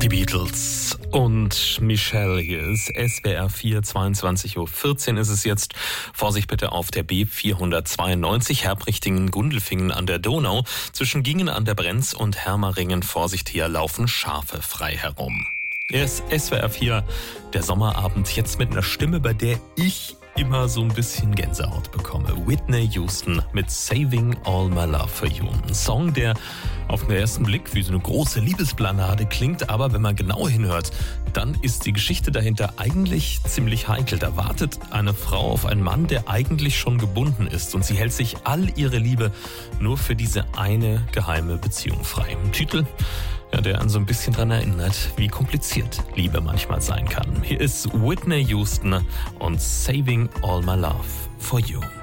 Die Beatles und Michelle hier ist SWR 4, 22.14 Uhr ist es jetzt. Vorsicht bitte auf der B492 Herbrichtingen-Gundelfingen an der Donau. Zwischen Gingen an der Brenz und Hermeringen, Vorsicht, hier laufen Schafe frei herum. Hier ist SWR 4, der Sommerabend, jetzt mit einer Stimme, bei der ich immer so ein bisschen Gänsehaut bekomme. Whitney Houston mit Saving All My Love For You. Ein Song, der auf den ersten Blick wie so eine große Liebesballade klingt, aber wenn man genau hinhört, dann ist die Geschichte dahinter eigentlich ziemlich heikel. Da wartet eine Frau auf einen Mann, der eigentlich schon gebunden ist, und sie hält sich all ihre Liebe nur für diese eine geheime Beziehung frei. Ein Titel, der einen so ein bisschen daran erinnert, wie kompliziert Liebe manchmal sein kann. Hier ist Whitney Houston und Saving All My Love For You.